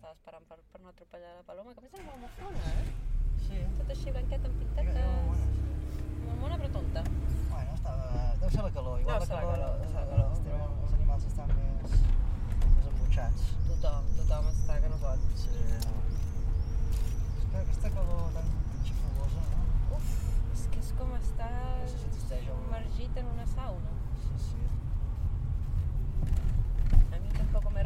estava esperant per no atropellar la paloma, que a més era molt mofona, Sí. Tot així blanqueta amb Era pintetes. bona, sí. Molt mona però tonta. Bueno, deu ser la calor. Igual Deu ser la calor. Els animals estan més embutxats. Tothom està que no pot. Sí, no. És que aquesta calor tan xifulosa, no? Uf, és que és com estar No sé si existeix submergit en una sauna. Sí. A mí tampoco me